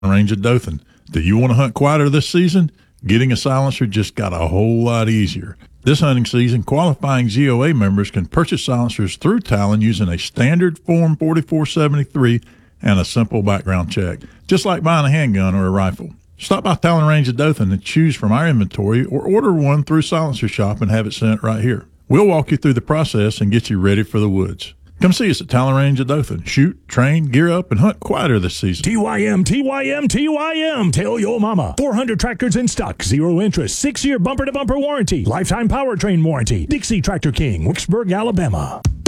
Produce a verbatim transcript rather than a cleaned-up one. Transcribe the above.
Range of Dothan. Do you want to hunt quieter this season? Getting a silencer just got a whole lot easier. This hunting season, qualifying Z O A members can purchase silencers through Talon using a standard Form forty-four seventy-three and a simple background check, just like buying a handgun or a rifle. Stop by Talon Range of Dothan and choose from our inventory or order one through Silencer Shop and have it sent right here. We'll walk you through the process and get you ready for the woods. Come see us at Talon Range of Dothan. Shoot, train, gear up, and hunt quieter this season. T Y M, T Y M, T Y M. Tell your mama. four hundred tractors in stock. Zero interest. Six-year bumper-to-bumper warranty. Lifetime powertrain warranty. Dixie Tractor King, Wicksburg, Alabama.